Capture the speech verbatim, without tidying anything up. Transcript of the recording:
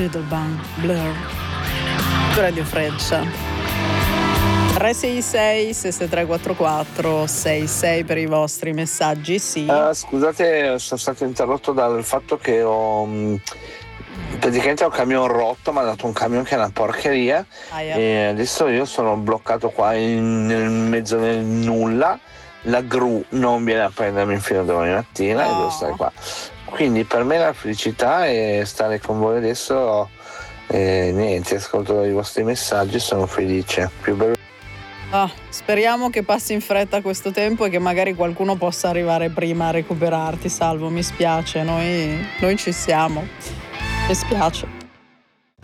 Little Bang Blur su Radio Freccia. tre sei sei sei sei tre quattro quattro sei sei per i vostri messaggi. Sì. Uh, scusate, sono stato interrotto dal fatto che ho mh, praticamente ho un camion rotto, mi ha dato un camion che è una porcheria. Ah, yeah. E adesso io sono bloccato qua in, nel mezzo del nulla. La gru non viene a prendermi fino a domani mattina, No. e devo stare qua. Quindi per me la felicità è stare con voi adesso. E niente, ascolto i vostri messaggi, sono felice. Più bello. Ah, speriamo che passi in fretta questo tempo e che magari qualcuno possa arrivare prima a recuperarti, Salvo. Mi spiace, noi, noi ci siamo. Mi spiace.